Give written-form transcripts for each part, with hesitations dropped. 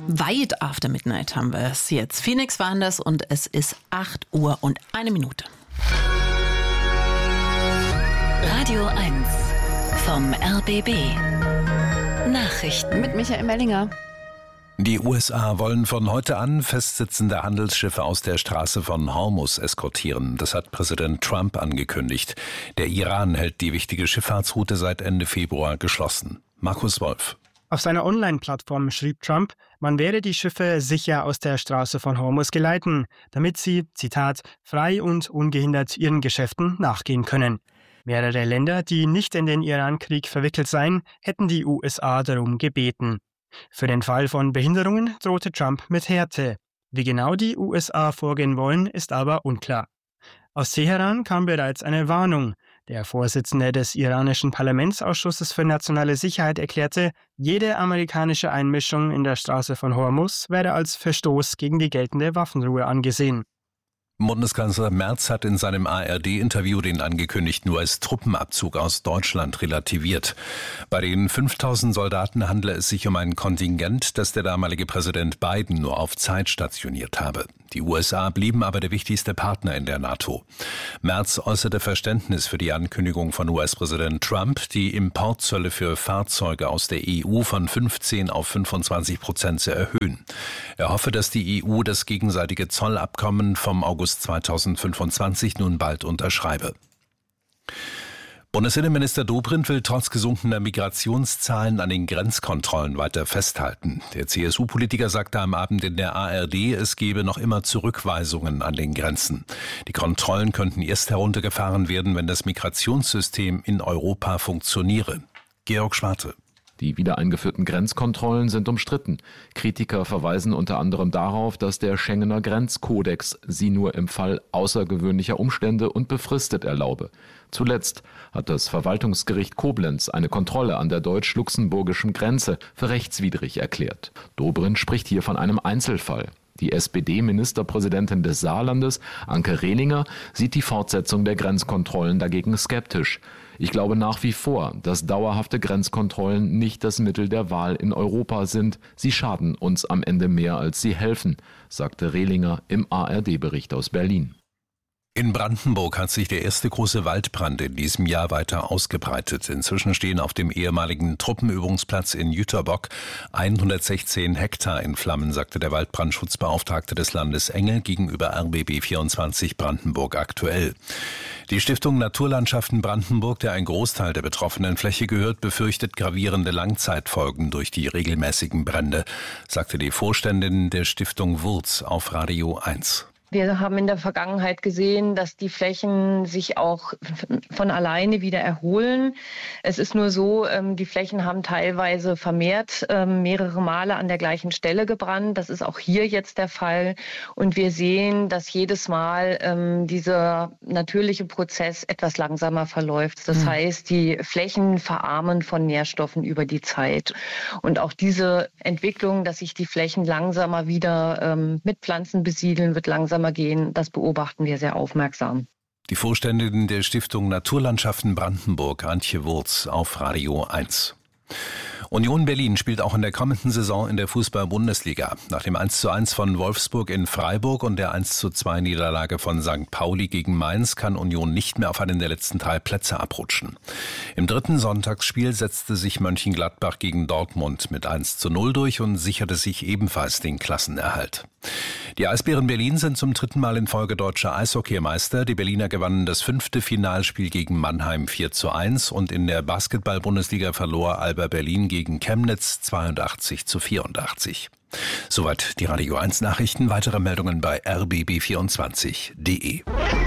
Weit after midnight haben wir es jetzt. Phoenix waren das und es ist 8 Uhr und 1 Minute. Radio 1 vom RBB. Nachrichten Mit Michael Mellinger. Die USA wollen von heute an festsitzende Handelsschiffe aus der Straße von Hormuz eskortieren. Das hat Präsident Trump angekündigt. Der Iran hält die wichtige Schifffahrtsroute seit Ende Februar geschlossen. Markus Wolf. Auf seiner Online-Plattform schrieb Trump, man werde die Schiffe sicher aus der Straße von Hormuz geleiten, damit sie, Zitat, frei und ungehindert ihren Geschäften nachgehen können. Mehrere Länder, die nicht in den Iran-Krieg verwickelt seien, hätten die USA darum gebeten. Für den Fall von Behinderungen drohte Trump mit Härte. Wie genau die USA vorgehen wollen, ist aber unklar. Aus Teheran kam bereits eine Warnung. Der Vorsitzende des iranischen Parlamentsausschusses für nationale Sicherheit erklärte, jede amerikanische Einmischung in der Straße von Hormuz werde als Verstoß gegen die geltende Waffenruhe angesehen. Bundeskanzler Merz hat in seinem ARD-Interview den angekündigten US-Truppenabzug aus Deutschland relativiert. Bei den 5000 Soldaten handle es sich um ein Kontingent, das der damalige Präsident Biden nur auf Zeit stationiert habe. Die USA blieben aber der wichtigste Partner in der NATO. Merz äußerte Verständnis für die Ankündigung von US-Präsident Trump, die Importzölle für Fahrzeuge aus der EU von 15 auf 25% zu erhöhen. Er hoffe, dass die EU das gegenseitige Zollabkommen vom August 2025 nun bald unterschreibe. Bundesinnenminister Dobrindt will trotz gesunkener Migrationszahlen an den Grenzkontrollen weiter festhalten. Der CSU-Politiker sagte am Abend in der ARD, es gebe noch immer Zurückweisungen an den Grenzen. Die Kontrollen könnten erst heruntergefahren werden, wenn das Migrationssystem in Europa funktioniere. Georg Schwarte. Die wieder eingeführten Grenzkontrollen sind umstritten. Kritiker verweisen unter anderem darauf, dass der Schengener Grenzkodex sie nur im Fall außergewöhnlicher Umstände und befristet erlaube. Zuletzt hat das Verwaltungsgericht Koblenz eine Kontrolle an der deutsch-luxemburgischen Grenze für rechtswidrig erklärt. Dobrindt spricht hier von einem Einzelfall. Die SPD-Ministerpräsidentin des Saarlandes, Anke Rehlinger, sieht die Fortsetzung der Grenzkontrollen dagegen skeptisch. Ich glaube nach wie vor, dass dauerhafte Grenzkontrollen nicht das Mittel der Wahl in Europa sind. Sie schaden uns am Ende mehr, als sie helfen, sagte Rehlinger im ARD-Bericht aus Berlin. In Brandenburg hat sich der erste große Waldbrand in diesem Jahr weiter ausgebreitet. Inzwischen stehen auf dem ehemaligen Truppenübungsplatz in Jüterbock 116 Hektar in Flammen, sagte der Waldbrandschutzbeauftragte des Landes Engel gegenüber RBB24 Brandenburg aktuell. Die Stiftung Naturlandschaften Brandenburg, der ein Großteil der betroffenen Fläche gehört, befürchtet gravierende Langzeitfolgen durch die regelmäßigen Brände, sagte die Vorständin der Stiftung Wurz auf Radio 1. Wir haben in der Vergangenheit gesehen, dass die Flächen sich auch von alleine wieder erholen. Es ist nur so, die Flächen haben teilweise vermehrt mehrere Male an der gleichen Stelle gebrannt. Das ist auch hier jetzt der Fall. Und wir sehen, dass jedes Mal dieser natürliche Prozess etwas langsamer verläuft. Das heißt, die Flächen verarmen von Nährstoffen über die Zeit. Und auch diese Entwicklung, dass sich die Flächen langsamer wieder mit Pflanzen besiedeln, wird langsamer gehen, das beobachten wir sehr aufmerksam. Die Vorständin der Stiftung Naturlandschaften Brandenburg, Antje Wurz, auf Radio 1. Union Berlin spielt auch in der kommenden Saison in der Fußball-Bundesliga. Nach dem 1:1 von Wolfsburg in Freiburg und der 1:2 Niederlage von St. Pauli gegen Mainz kann Union nicht mehr auf einen der letzten 3 Plätze abrutschen. Im dritten Sonntagsspiel setzte sich Mönchengladbach gegen Dortmund mit 1:0 durch und sicherte sich ebenfalls den Klassenerhalt. Die Eisbären Berlin sind zum 3. Mal in Folge deutscher Eishockeymeister. Die Berliner gewannen das 5. Finalspiel gegen Mannheim 4:1 und in der Basketball-Bundesliga verlor Alba Berlin gegen Chemnitz 82:84. Soweit die Radio 1 Nachrichten. Weitere Meldungen bei rbb24.de.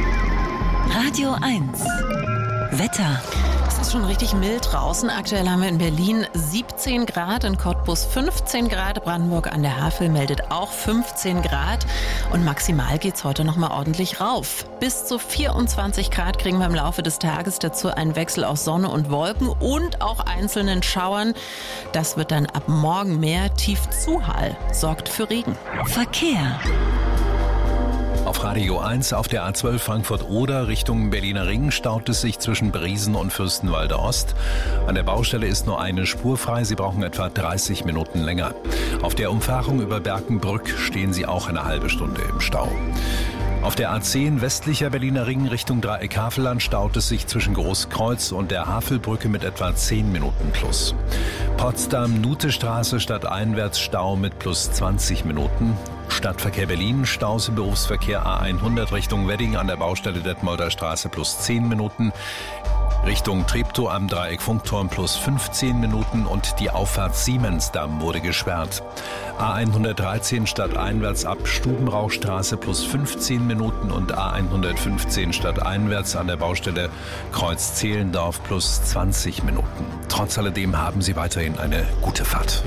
Radio 1 Wetter. Es ist schon richtig mild draußen. Aktuell haben wir in Berlin 17 Grad, in Cottbus 15 Grad, Brandenburg an der Havel meldet auch 15 Grad und maximal geht's heute noch mal ordentlich rauf. Bis zu 24 Grad kriegen wir im Laufe des Tages, dazu einen Wechsel aus Sonne und Wolken und auch einzelnen Schauern. Das wird dann ab morgen mehr. Tiefzuhall sorgt für Regen. Verkehr. Auf Radio 1 auf der A12 Frankfurt-Oder Richtung Berliner Ring staut es sich zwischen Briesen und Fürstenwalde Ost. An der Baustelle ist nur eine Spur frei. Sie brauchen etwa 30 Minuten länger. Auf der Umfahrung über Berkenbrück stehen Sie auch eine halbe Stunde im Stau. Auf der A10 westlicher Berliner Ring Richtung Dreieck Havelland staut es sich zwischen Großkreuz und der Havelbrücke mit etwa 10 Minuten plus. Potsdam-Nute-Straße stadteinwärts Stau mit plus 20 Minuten. Stadtverkehr Berlin, Staus im Berufsverkehr A100 Richtung Wedding an der Baustelle Detmolder Straße plus 10 Minuten. Richtung Treptow am Dreieck Funkturm plus 15 Minuten und die Auffahrt Siemensdamm wurde gesperrt. A113 stadteinwärts ab Stubenrauchstraße plus 15 Minuten und A115 stadteinwärts an der Baustelle Kreuz Zehlendorf plus 20 Minuten. Trotz alledem haben Sie weiterhin eine gute Fahrt.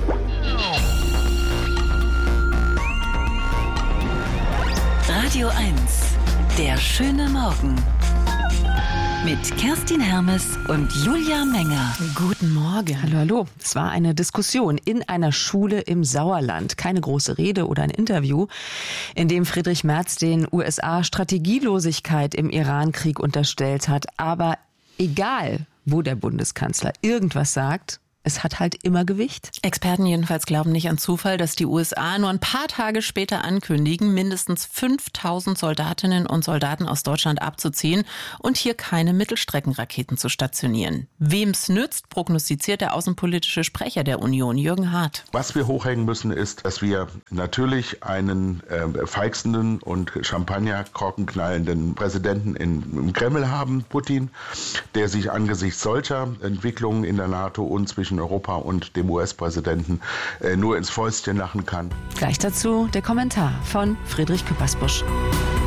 Radio 1, der schöne Morgen. Mit Kerstin Hermes und Julia Menger. Guten Morgen. Hallo, hallo. Es war eine Diskussion in einer Schule im Sauerland. Keine große Rede oder ein Interview, in dem Friedrich Merz den USA Strategielosigkeit im Iran-Krieg unterstellt hat. Aber egal, wo der Bundeskanzler irgendwas sagt, es hat halt immer Gewicht. Experten jedenfalls glauben nicht an Zufall, dass die USA nur ein paar Tage später ankündigen, mindestens 5000 Soldatinnen und Soldaten aus Deutschland abzuziehen und hier keine Mittelstreckenraketen zu stationieren. Wem's nützt, prognostiziert der außenpolitische Sprecher der Union, Jürgen Hart. Was wir hochhängen müssen, ist, dass wir natürlich einen feixenden und Champagnerkorkenknallenden Präsidenten im Kreml haben, Putin, der sich angesichts solcher Entwicklungen in der NATO und zwischen Europa und dem US-Präsidenten nur ins Fäustchen lachen kann. Gleich dazu der Kommentar von Friedrich Küppersbusch.